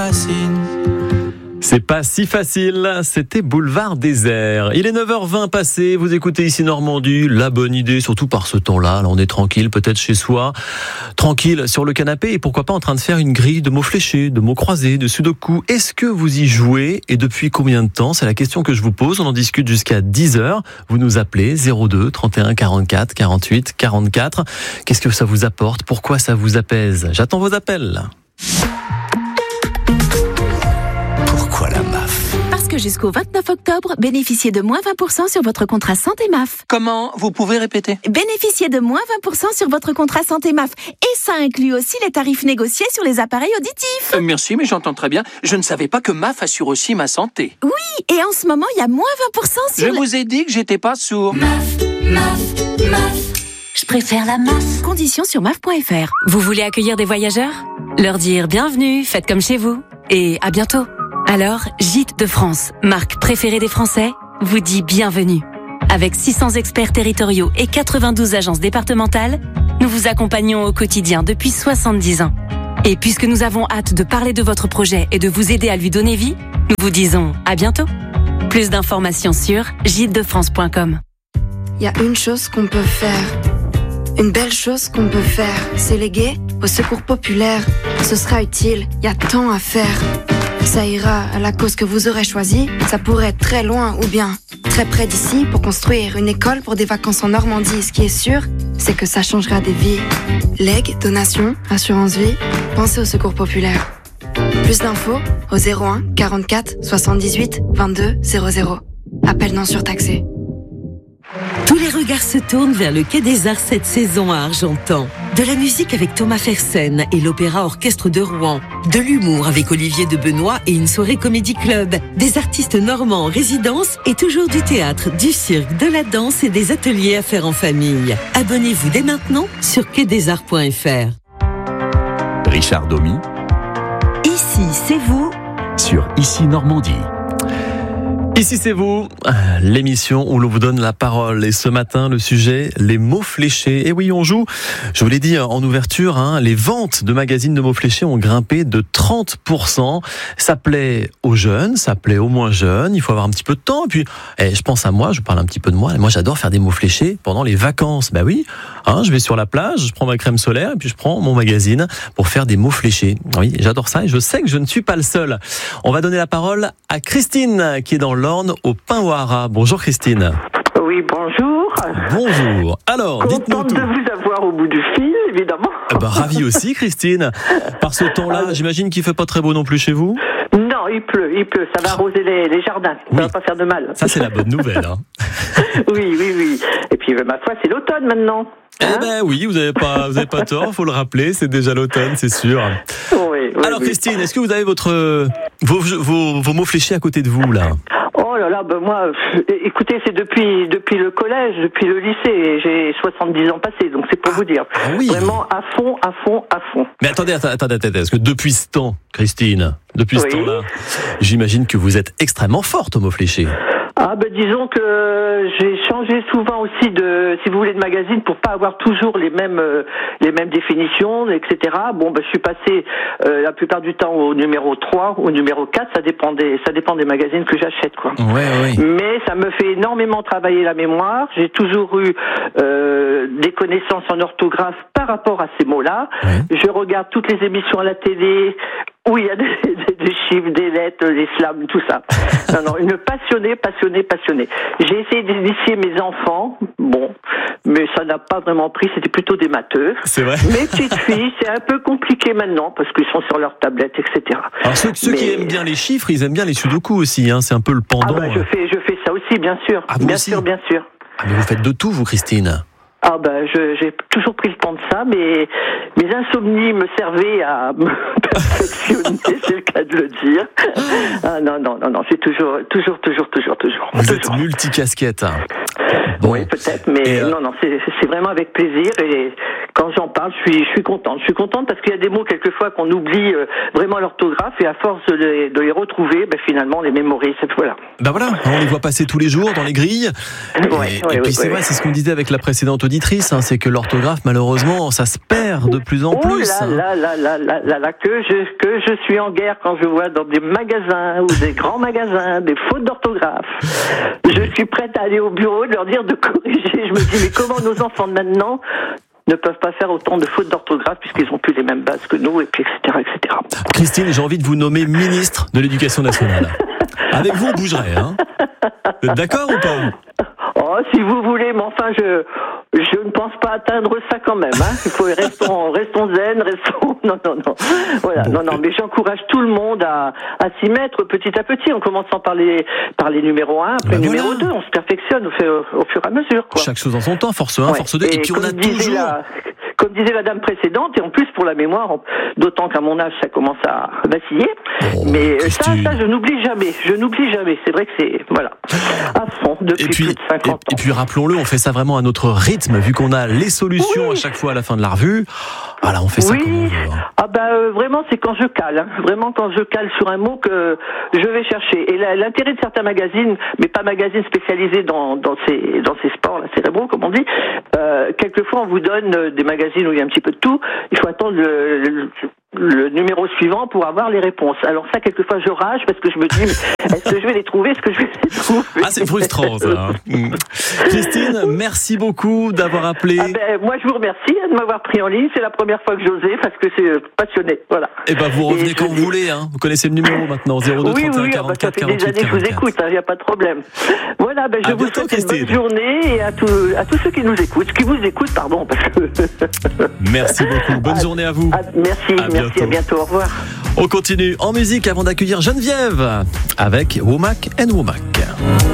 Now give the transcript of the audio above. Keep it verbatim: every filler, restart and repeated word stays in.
C'est pas si facile, c'était Boulevard Désert. Il est neuf heures vingt passé, vous écoutez ici Normandie, la bonne idée, surtout par ce temps-là, là on est tranquille, peut-être chez soi, tranquille sur le canapé et pourquoi pas en train de faire une grille de mots fléchés, de mots croisés, de sudoku. Est-ce que vous y jouez et depuis combien de temps? C'est la question que je vous pose, on en discute jusqu'à dix heures. Vous nous appelez zéro deux trente et un quarante-quatre quarante-huit quarante-quatre. Qu'est-ce que ça vous apporte? Pourquoi ça vous apaise? J'attends vos appels. Pourquoi la M A F? Parce que jusqu'au vingt-neuf octobre, bénéficiez de moins vingt pour cent sur votre contrat santé M A F. Comment? Vous pouvez répéter? Bénéficiez de moins vingt pour cent sur votre contrat santé M A F. Et ça inclut aussi les tarifs négociés sur les appareils auditifs. Euh, merci, mais j'entends très bien. Je ne savais pas que M A F assure aussi ma santé. Oui, et en ce moment, il y a moins vingt pour cent sur... Je le... vous ai dit que j'étais pas sourd. M A F, M A F, M A F. Je préfère la M A F. Conditions sur M A F point F R. Vous voulez accueillir des voyageurs? Leur dire bienvenue, faites comme chez vous. Et à bientôt. Alors, Gîtes de France, marque préférée des Français, vous dit bienvenue. Avec six cents experts territoriaux et quatre-vingt-douze agences départementales, nous vous accompagnons au quotidien depuis soixante-dix ans. Et puisque nous avons hâte de parler de votre projet et de vous aider à lui donner vie, nous vous disons à bientôt. Plus d'informations sur gîtes de france point com. Il y a une chose qu'on peut faire. Une belle chose qu'on peut faire, c'est léguer au secours populaire. Ce sera utile, il y a tant à faire. Ça ira à la cause que vous aurez choisie. Ça pourrait être très loin ou bien très près d'ici pour construire une école pour des vacances en Normandie. Ce qui est sûr, c'est que ça changera des vies. Legs, donations, assurance vie, pensez au secours populaire. Plus d'infos au zéro un quarante-quatre soixante-dix-huit vingt-deux zéro zéro. Appel non surtaxé. Tous les regards se tournent vers le Quai des Arts cette saison à Argentan. De la musique avec Thomas Fersen et l'Opéra Orchestre de Rouen. De l'humour avec Olivier de Benoît et une soirée comédie club. Des artistes normands en résidence et toujours du théâtre, du cirque, de la danse et des ateliers à faire en famille. Abonnez-vous dès maintenant sur quai des arts point F R. Richard Domy. Ici, c'est vous. Sur Ici Normandie. Ici c'est vous, l'émission où l'on vous donne la parole. Et ce matin, le sujet, les mots fléchés. Et oui, on joue, je vous l'ai dit en ouverture, hein, les ventes de magazines de mots fléchés ont grimpé de trente pour cent. Ça plaît aux jeunes, ça plaît aux moins jeunes. Il faut avoir un petit peu de temps. Et puis, eh, je pense à moi, je parle un petit peu de moi. Moi, j'adore faire des mots fléchés pendant les vacances. Bah oui, hein, je vais sur la plage, je prends ma crème solaire et puis je prends mon magazine pour faire des mots fléchés. Oui, j'adore ça et je sais que je ne suis pas le seul. On va donner la parole à Christine qui est dans l'Orne au Pain-au-Haras. Bonjour Christine. Oui, bonjour. Bonjour. Alors, dites-nous tout. Contente de vous avoir au bout du fil, évidemment. Eh ben, ravi aussi Christine. Par ce temps-là, j'imagine qu'il fait pas très beau non plus chez vous? Non, il pleut, il pleut. Ça va arroser les, les jardins. Ça Oui. va pas faire de mal. Ça, c'est la bonne nouvelle. Hein. Oui, oui, oui. Et puis, ma foi, c'est l'automne maintenant. Eh Hein ben oui, vous n'avez pas, vous avez pas tort, faut le rappeler, c'est déjà l'automne, c'est sûr. Oui, oui, Alors oui. Christine, est-ce que vous avez votre vos, vos, vos mots fléchés à côté de vous là? Oh là là, ben moi, euh, écoutez, c'est depuis depuis le collège, depuis le lycée. J'ai soixante-dix ans passés, donc c'est pour Ah, vous dire. ah oui. Vraiment à fond, à fond, à fond. Mais attendez, attendez, attendez, attendez, est-ce que depuis ce temps, Christine, depuis ce Oui. temps-là, j'imagine que vous êtes extrêmement forte aux mots fléchés. Ah ben disons que j'ai changé souvent aussi de, si vous voulez, de magazine pour pas avoir toujours les mêmes euh, les mêmes définitions, et cetera. Bon ben je suis passé euh, la plupart du temps au numéro trois, au numéro quatre, ça dépend des ça dépend des magazines que j'achète quoi. Ouais, ouais. Mais ça me fait énormément travailler la mémoire. J'ai toujours eu euh, des connaissances en orthographe par rapport à ces mots-là. Ouais. Je regarde toutes les émissions à la télé où il y a des, des, des chiffres, des lettres, des slams, tout ça. Non, non, une passionnée, passionnée, passionnée. J'ai essayé d'initier mes enfants, bon, mais ça n'a pas vraiment pris, c'était plutôt des matheux. C'est vrai. Mes petites filles, c'est un peu compliqué maintenant parce qu'ils sont sur leur tablette, et cetera. Alors ceux, ceux Mais- qui aiment bien les chiffres, ils aiment bien les sudoku aussi, hein, c'est un peu le Ah pendant. bah, je fais, je fais ça aussi, bien sûr. Ah, vous bien aussi sûr, bien sûr. Ah, mais vous faites de tout vous Christine. Ah ben, je, j'ai toujours pris le temps de ça, mais mes insomnies me servaient à me perfectionner, c'est le cas de le dire. Ah non, non, non, non, c'est toujours, toujours, toujours, toujours, toujours. Vous êtes toujours. multicasquette. Bon. Oui, peut-être, mais Et, euh, non, non, c'est, c'est vraiment avec plaisir et quand j'en parle, je suis, je suis contente. Je suis contente parce qu'il y a des mots quelquefois qu'on oublie euh, vraiment l'orthographe et à force de les, de les retrouver, ben, finalement on les mémorise. Voilà. Ben voilà, on les voit passer tous les jours dans les grilles. Ouais, et, ouais, et puis ouais, c'est ouais. vrai, c'est ce qu'on disait avec la précédente auditrice, hein, c'est que l'orthographe, malheureusement, ça se perd de plus en Oh plus. là hein. là là là là là là que je que je suis en guerre quand je vois dans des magasins ou des grands magasins des fautes d'orthographe. Je suis prête à aller au bureau de leur dire de corriger. Je me dis mais comment nos enfants de maintenant ne peuvent pas faire autant de fautes d'orthographe puisqu'ils ont plus les mêmes bases que nous et puis et cetera et cetera. Christine, j'ai envie de vous nommer ministre de l'Éducation nationale. Avec vous, on bougerait, hein. Vous êtes d'accord ou pas? Oh, si vous voulez, mais enfin, je, je ne pense pas atteindre ça quand même. Hein. Il faut restons, restons zen, restons. Non, non, non. Voilà, bon, non, non. Mais j'encourage tout le monde à, à s'y mettre petit à petit, en commençant par les, par les numéros un, après ben numéro voilà. deux. On se perfectionne au, fait, au fur et à mesure, quoi. Chaque chose en son temps, force un, ouais. force deux. Et, et puis on a toujours. La, comme disait la dame précédente, et en plus pour la mémoire, d'autant qu'à mon âge ça commence à vaciller. Oh, mais ça, ça, je n'oublie jamais. Je n'oublie jamais. C'est vrai que c'est voilà à fond depuis puis, plus de cinquante ans. Et puis rappelons-le, on fait ça vraiment à notre rythme, vu qu'on a les solutions oui. à chaque fois à la fin de la revue. Voilà, on fait ça oui. comme on veut. Hein. Ah bah euh, vraiment, c'est quand je cale. Hein. Vraiment quand je cale sur un mot que je vais chercher. Et la, l'intérêt de certains magazines, mais pas magazines spécialisés dans dans ces dans ces sports là, cérébraux comme on dit. Euh, quelquefois, on vous donne euh, des magazines où il y a un petit peu de tout. Il faut attendre le, le, le numéro suivant pour avoir les réponses. Alors ça, quelquefois, je rage parce que je me dis, mais est-ce que je vais les trouver? Est-ce que je vais les trouver? Ah, c'est frustrant, ça. Mmh. Christine, merci beaucoup d'avoir appelé. Ah ben, moi, je vous remercie de m'avoir pris en ligne. C'est la première fois que j'osais parce que c'est passionné. Voilà. Et ben, vous revenez Et quand vous dis... voulez. Hein. Vous connaissez le numéro maintenant, zéro deux oui, trente et un oui, quarante-quatre ça fait des années que je vous écoute. Il hein, n'y a pas de problème. Voilà, ben, je à vous bientôt, souhaite Christine. Une bonne journée et à, tout, à tous ceux qui nous écoutent, qui vous écoutent, pardon. Parce que... Merci beaucoup. Bonne à, journée à vous. À, merci, à merci. Bientôt. À bientôt. Au revoir. On continue en musique avant d'accueillir Geneviève avec Womack and Womack.